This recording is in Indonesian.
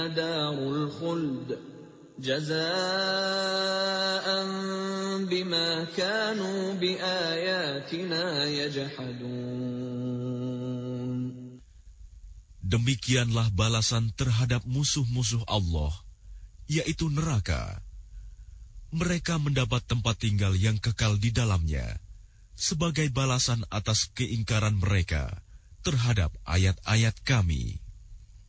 darul khuld jazaa'an bima kanu biayatina yajhadun. Demikianlah balasan terhadap musuh-musuh Allah, yaitu neraka. Mereka mendapat tempat tinggal yang kekal di dalamnya, sebagai balasan atas keingkaran mereka terhadap ayat-ayat Kami.